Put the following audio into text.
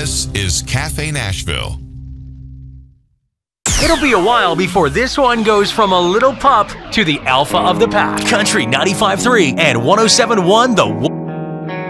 This is Cafe Nashville. It'll be a while before this one goes from a little pup to the alpha of the pack. Country 95.3 and 107.1 The